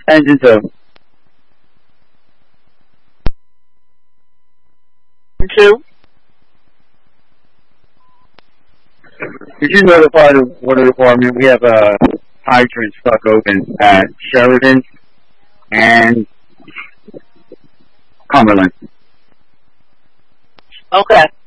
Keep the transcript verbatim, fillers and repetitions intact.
Engine two. Two. Could you notify the water department? We have a hydrant stuck open at Sheridan and Cumberland. Okay.